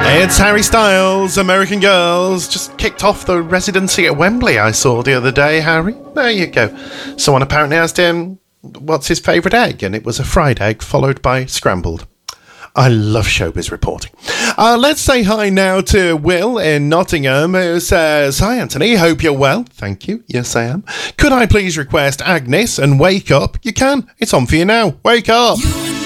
It's Harry Styles, American Girls. Just kicked off the residency at Wembley I saw the other day, Harry. There you go. Someone apparently asked him, what's his favourite egg? And it was a fried egg followed by scrambled. I love showbiz reporting. Let's say hi now to Will in Nottingham, who says, "Hi Anthony, hope you're well." Thank you. Yes, I am. Could I please request Agnes and Wake Up? You can. It's on for you now. Wake up.